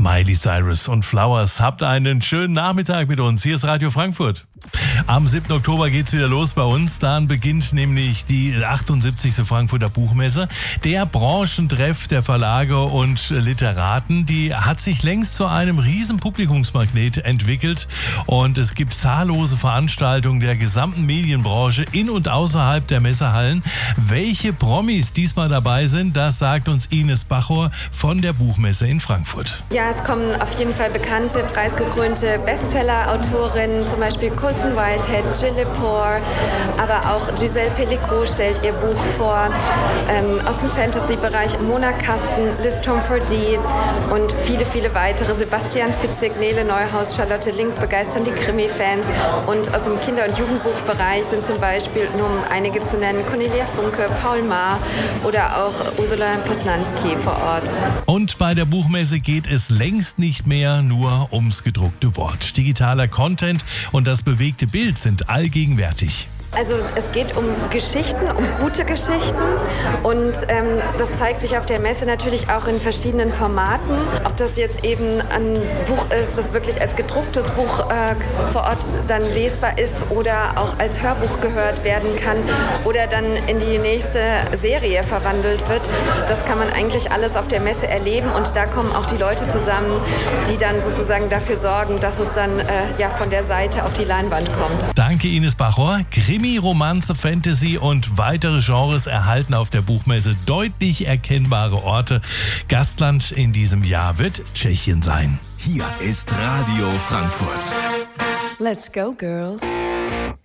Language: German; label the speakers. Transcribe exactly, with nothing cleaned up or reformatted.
Speaker 1: Miley Cyrus und Flowers. Habt einen schönen Nachmittag mit uns. Hier ist Radio Frankfurt. Am siebten Oktober geht's wieder los bei uns. Dann beginnt nämlich die achtundsiebzigste Frankfurter Buchmesse. Der Branchentreff der Verlage und Literaten, die hat sich längst zu einem riesen Publikumsmagnet entwickelt. Und es gibt zahllose Veranstaltungen der gesamten Medienbranche in und außerhalb der Messehallen. Welche Promis diesmal dabei sind, das sagt uns Ines Bachor von der Buchmesse in Frankfurt.
Speaker 2: Ja, es kommen auf jeden Fall bekannte, preisgekrönte Bestseller-Autorinnen, zum Beispiel Colson Whitehead, Jill Lepore, aber auch Giselle Pellicot stellt ihr Buch vor. Ähm, aus dem Fantasy-Bereich Mona Kasten, Liz Tomfordee und viele, viele weitere. Sebastian Fitzek, Nele Neuhaus, Charlotte Link begeistern die Krimi-Fans. Und aus dem Kinder- und Jugendbuchbereich sind zum Beispiel, nur um einige zu nennen, Cornelia Funke, Paul Maar oder auch Ursula Posnanski vor Ort.
Speaker 1: Und bei der Buchmesse geht es längst nicht mehr nur ums gedruckte Wort. Digitaler Content und das bewegte Bild sind allgegenwärtig.
Speaker 2: Also es geht um Geschichten, um gute Geschichten und ähm, das zeigt sich auf der Messe natürlich auch in verschiedenen Formaten. Ob das jetzt eben ein Buch ist, das wirklich als gedrucktes Buch äh, vor Ort dann lesbar ist oder auch als Hörbuch gehört werden kann oder dann in die nächste Serie verwandelt wird. Das kann man eigentlich alles auf der Messe erleben und da kommen auch die Leute zusammen, die dann sozusagen dafür sorgen, dass es dann äh, ja von der Seite auf die Leinwand kommt.
Speaker 1: Danke Ines Bachor. Krimi, Romanze, Fantasy und weitere Genres erhalten auf der Buchmesse deutlich erkennbare Orte. Gastland in diesem Jahr wird Tschechien sein.
Speaker 3: Hier ist Radio Frankfurt.
Speaker 4: Let's go, girls.